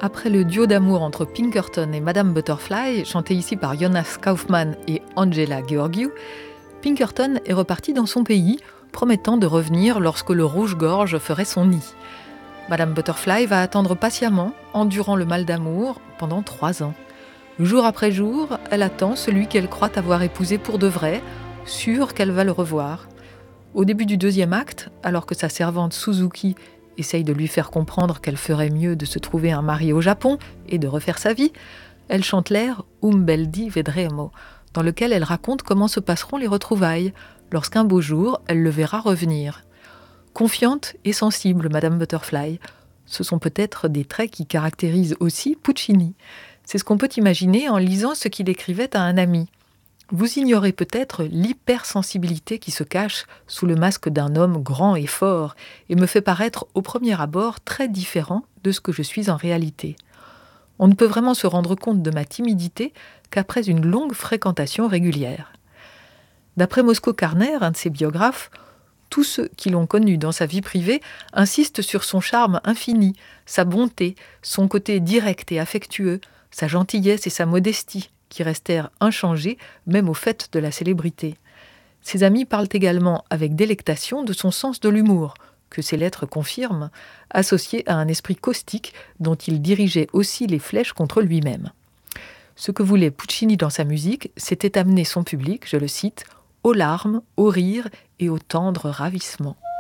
Après le duo d'amour entre Pinkerton et Madame Butterfly, chanté ici par Jonas Kaufmann et Angela Gheorghiu, Pinkerton est reparti dans son pays, promettant de revenir lorsque le rouge-gorge ferait son nid. Madame Butterfly va attendre patiemment, endurant le mal d'amour, pendant 3 ans. Jour après jour, elle attend celui qu'elle croit avoir épousé pour de vrai, sûre qu'elle va le revoir. Au début du 2e acte, alors que sa servante Suzuki essaye de lui faire comprendre qu'elle ferait mieux de se trouver un mari au Japon et de refaire sa vie, elle chante l'air « bel di vedremo », dans lequel elle raconte comment se passeront les retrouvailles, lorsqu'un beau jour, elle le verra revenir. Confiante et sensible, Madame Butterfly, ce sont peut-être des traits qui caractérisent aussi Puccini. C'est ce qu'on peut imaginer en lisant ce qu'il écrivait à un ami. Vous ignorez peut-être l'hypersensibilité qui se cache sous le masque d'un homme grand et fort et me fait paraître au premier abord très différent de ce que je suis en réalité. On ne peut vraiment se rendre compte de ma timidité qu'après une longue fréquentation régulière. D'après Moscow Karner, un de ses biographes, tous ceux qui l'ont connu dans sa vie privée insistent sur son charme infini, sa bonté, son côté direct et affectueux, sa gentillesse et sa modestie, qui restèrent inchangés même au fait de la célébrité. Ses amis parlent également avec délectation de son sens de l'humour, que ses lettres confirment, associé à un esprit caustique dont il dirigeait aussi les flèches contre lui-même. Ce que voulait Puccini dans sa musique, c'était amener son public, je le cite, aux larmes, au rire et au tendre ravissement.